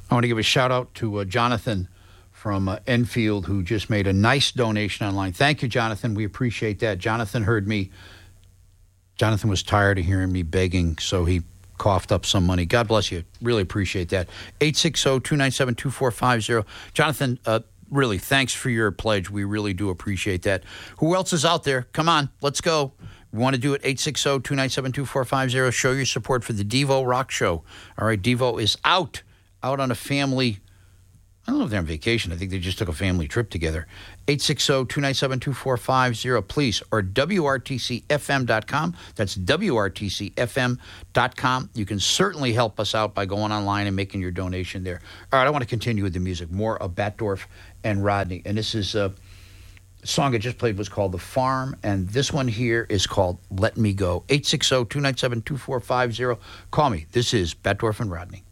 I want to give a shout-out to Jonathan from Enfield, who just made a nice donation online. Thank you, Jonathan. We appreciate that. Jonathan heard me. Jonathan was tired of hearing me begging, so he coughed up some money. God bless you. Really appreciate that. 860-297-2450. Jonathan, really, thanks for your pledge. We really do appreciate that. Who else is out there? Come on, let's go. We want to do it, 860-297-2450. Show your support for the Devo Rock Show. All right, Devo is out on a family, I don't know if they're on vacation. I think they just took a family trip together. 860-297-2450, please, or WRTCFM.com. That's WRTCFM.com. You can certainly help us out by going online and making your donation there. All right, I want to continue with the music. More of Batdorf and Rodney. And this is a song I just played was called The Farm, and this one here is called Let Me Go. 860-297-2450. Call me. This is Batdorf and Rodney.